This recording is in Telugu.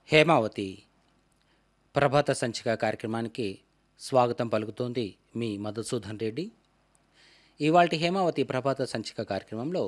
హేమావతి ప్రభాత సంచిక కార్యక్రమానికి స్వాగతం పలుకుతోంది మీ మధుసూదన్ రెడ్డి. ఇవాల్టి హేమావతి ప్రభాత సంచిక కార్యక్రమంలో